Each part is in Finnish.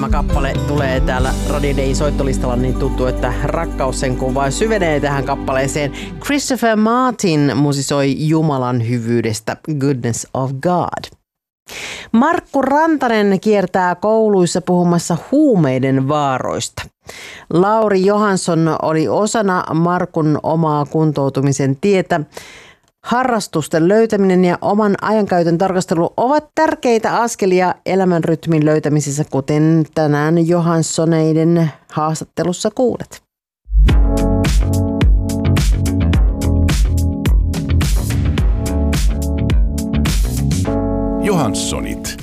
Kappale tulee täällä Radio Dayn soittolistalla niin tuttu, että rakkaus sen kun vaan syvenee tähän kappaleeseen. Christopher Martin musisoi Jumalan hyvyydestä Goodness of God. Markku Rantanen kiertää kouluissa puhumassa huumeiden vaaroista. Lauri Johansson oli osana Markun omaa kuntoutumisen tietä. Harrastusten löytäminen ja oman ajankäytön tarkastelu ovat tärkeitä askelia elämänrytmin löytämisessä, kuten tänään Johanssoneiden haastattelussa kuulet. Johanssonit.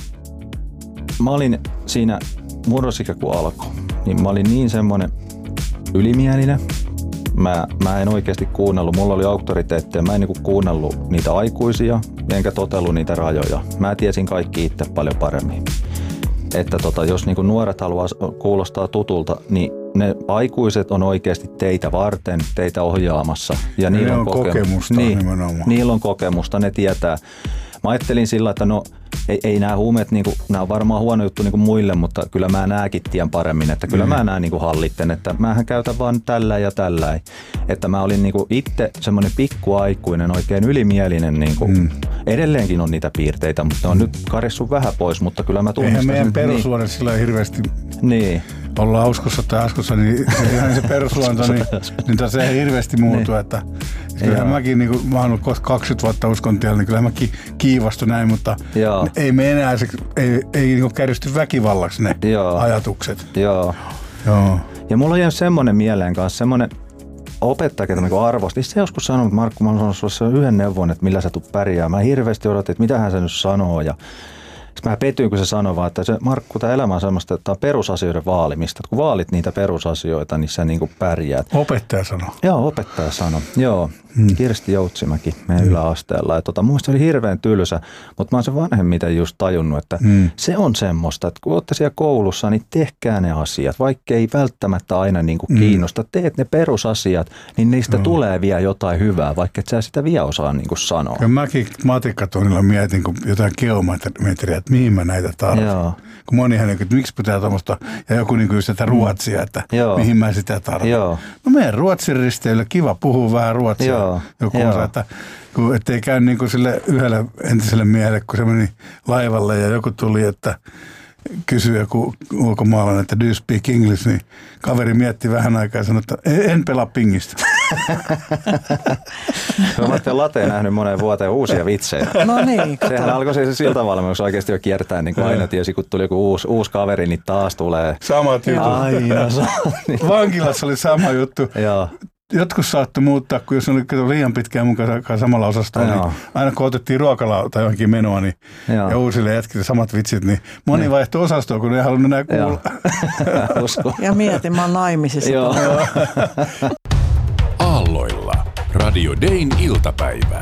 Mä olin siinä murrosikä kun alkoi, niin mä olin niin semmoinen ylimielinen. Mä en oikeasti kuunnellut, mulla oli auktoriteetteja, mä en niinku kuunnellut niitä aikuisia, enkä totellut niitä rajoja. Mä tiesin kaikki itse paljon paremmin. Että jos niinku nuoret haluaa kuulostaa tutulta, niin ne aikuiset on oikeasti teitä varten, teitä ohjaamassa. Ja niillä on kokemusta nimenomaan. Niillä on kokemusta, ne tietää. Mä ajattelin sillä, että ei nämä huumeet, nämä on varmaan huono juttu muille, mutta kyllä mä nääkin tien paremmin, että kyllä mä nää hallitten, että mähän käytän vaan tällä ja tällä. Että mä olin itse semmoinen pikkuaikuinen, oikein ylimielinen, edelleenkin on niitä piirteitä, mutta ne on nyt karissut vähän pois, mutta kyllä mä tunnistan. Eihän meidän perusluonne sillä hirveästi ollaan uskossa tai askossa, niin ihan se perusluonto, niin se ei hirveästi muutu, että kyllähän mäkin, mä oon ollut 20 vuotta uskontiellä, niin kyllähän mäkin kiivastun näin, mutta ei me enää, ei kärjisty väkivallaksi ne ajatukset. Joo. Ja mulla on jäänyt semmoinen mieleen kanssa, semmoinen opettaja, ketä arvosti. Se joskus sanoi, että Markku, mä oon sanonut sulle yhden neuvon, että millä sä tulet pärjää. Mä hirveästi odotin, että mitähän se nyt sanoo. Ja mä petyin, kun se sanoi vaan, että se Markku, tämä elämä on semmoista, että tämä on perusasioiden vaalimista. Että kun vaalit niitä perusasioita, niin sä pärjäät. Opettaja sanoi. Joo, opettaja sanoi. Joo. Kirsti Joutsimäki meidän yläasteella. Ja mun mielestä se oli hirveän tylsä, mutta mä oon se vanhemmiten just tajunnut, että se on semmoista, että kun ootte siellä koulussa, niin tehkää ne asiat. Vaikka ei välttämättä aina kiinnosta, teet ne perusasiat, niin niistä tulee vielä jotain hyvää, vaikka et sä sitä vielä osaa sanoa. Ja mäkin matikkatunnilla mietin jotain geometriaa, että mihin mä näitä tarvitsen. Kun monihan, että miksi pitää tuommoista, ja joku sitä ruotsia, että mihin mä sitä tarvitsen. No meidän ruotsin risteillä, kiva puhua vähän ruotsia. Joku osaa, että ettei käy sille yhdelle entiselle miehelle, kun se meni laivalle ja joku tuli, että kysyi joku ulkomaalainen, että do you speak English, niin kaveri mietti vähän aikaa ja sanoi, että en pelaa pingistä. Mä olen Lateen nähnyt moneen vuoteen uusia vitsejä. No niin, kato. Sehän alkoi se siltavalmennus oikeasti jo kiertää, niin kuin aina tiesi, kun tuli joku uusi kaveri, niin taas tulee. Sama juttu. Vankilassa oli sama juttu. Joo. Jotkut saattoi muuttaa, kun jos oli liian pitkään mukaan samalla osastolla, niin aina kun otettiin ruokalaa tai johonkin menoa, niin, ja uusille jätkille samat vitsit, niin moni vaihtoi osastoa, kun ei halunnut enää kuulla. Ja mietin, mä oon naimisissa. Aalloilla. Radio Dayn iltapäivää.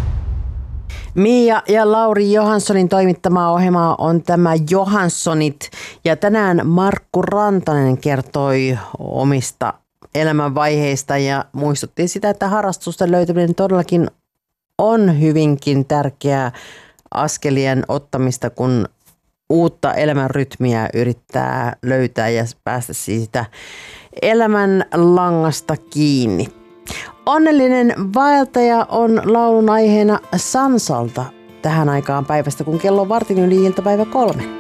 Mia ja Lauri Johanssonin toimittamaa ohjelmaa on tämä Johanssonit. Ja tänään Markku Rantanen kertoi omista elämänvaiheista ja muistutti sitä, että harrastusten löytäminen todellakin on hyvinkin tärkeää askelien ottamista, kun uutta elämänrytmiä yrittää löytää ja päästä siitä elämän langasta kiinni. Onnellinen vaeltaja on laulun aiheena Sansalta tähän aikaan päivästä, kun kello on 2:15 iltapäivä 3.